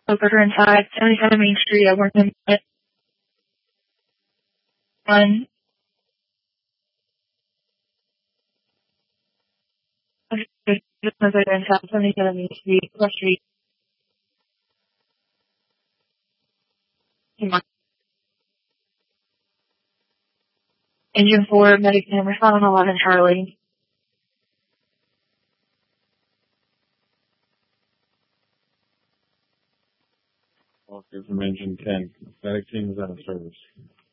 Over and 5, 77 Main Street. I work in one. Just over and 5, 77 Main Street, West Street. Engine 4, medic number 711 Charlie. Walker from Engine 10. Medic team is out of service.